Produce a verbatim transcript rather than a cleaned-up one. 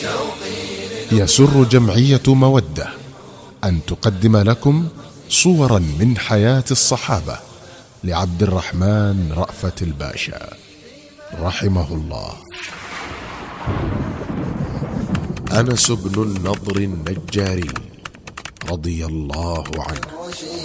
يسر جمعية مودة أن تقدم لكم صورا من حياة الصحابة لعبد الرحمن رأفت الباشا رحمه الله. أنس بن النضر النجاري رضي الله عنه.